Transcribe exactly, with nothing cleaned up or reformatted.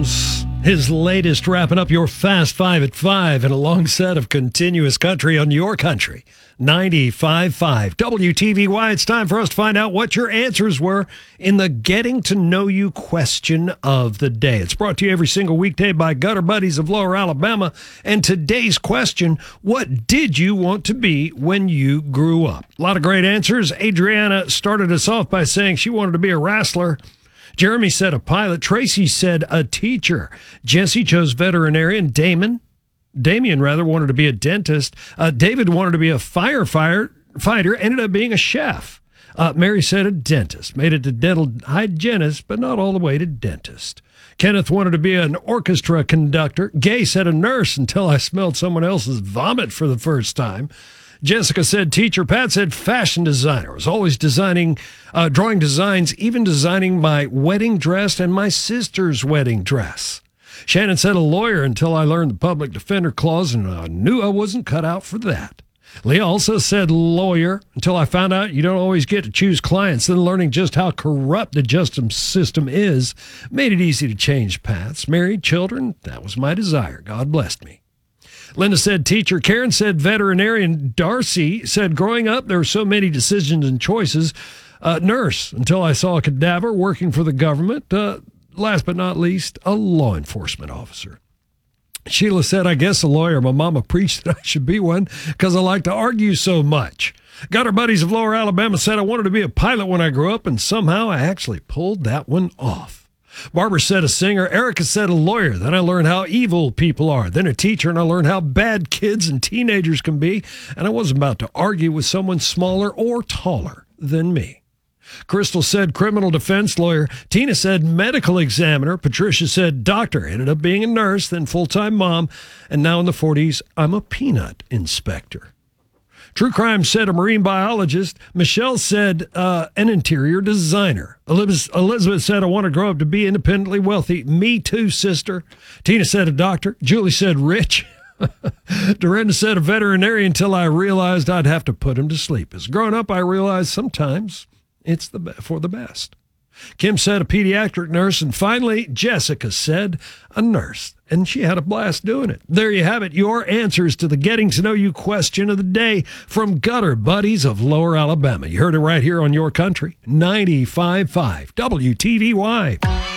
Beatles, his latest, wrapping up your Fast Five at five and a long set of continuous country on your country. ninety-five point five W T V Y. It's time for us to find out what your answers were in the Getting to Know You question of the day. It's brought to you every single weekday by Gutter Buddies of Lower Alabama. And today's question, what did you want to be when you grew up? A lot of great answers. Adriana started us off by saying she wanted to be a wrestler. Jeremy said a pilot. Tracy said a teacher. Jesse chose veterinarian. Damon, Damien rather, wanted to be a dentist. Uh, David wanted to be a firefighter, fighter, ended up being a chef. Uh, Mary said a dentist. Made it to dental hygienist, but not all the way to dentist. Kenneth wanted to be an orchestra conductor. Gay said a nurse until I smelled someone else's vomit for the first time. Jessica said teacher. Pat said fashion designer. I was always designing, uh, drawing designs, even designing my wedding dress and my sister's wedding dress. Shannon said a lawyer until I learned the public defender clause, and I knew I wasn't cut out for that. Leah also said lawyer until I found out you don't always get to choose clients. Then learning just how corrupt the justice system is made it easy to change paths. Married, children, that was my desire. God blessed me. Linda said teacher. Karen said veterinarian. Darcy said growing up, there were so many decisions and choices. Uh, nurse, until I saw a cadaver working for the government. Uh, last but not least, a law enforcement officer. Sheila said, I guess a lawyer. My mama preached that I should be one because I like to argue so much. Gutter Buddies of Lower Alabama said I wanted to be a pilot when I grew up, and somehow I actually pulled that one off. Barbara said a singer. Erica said a lawyer. Then I learned how evil people are. Then a teacher, and I learned how bad kids and teenagers can be. And I wasn't about to argue with someone smaller or taller than me. Crystal said criminal defense lawyer. Tina said medical examiner. Patricia said doctor. Ended up being a nurse, then full-time mom. And now in the forties, I'm a peanut inspector. True Crime said a marine biologist. Michelle said uh, an interior designer. Elizabeth, Elizabeth said, I want to grow up to be independently wealthy. Me too, sister. Tina said a doctor. Julie said rich. Dorinda said a veterinarian until I realized I'd have to put him to sleep. As growing up, I realized sometimes it's the for the best. Kim said a pediatric nurse. And finally, Jessica said a nurse. And she had a blast doing it. There you have it, your answers to the Getting to Know You question of the day from Gutter Buddies of Lower Alabama. You heard it right here on your country, ninety-five point five W T V Y.